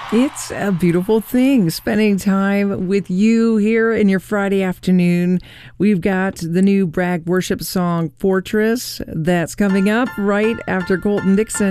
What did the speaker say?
It's a beautiful thing, spending time with you here in your Friday afternoon. We've got the new Bragg worship song, Fortress, that's coming up right after Colton Dixon.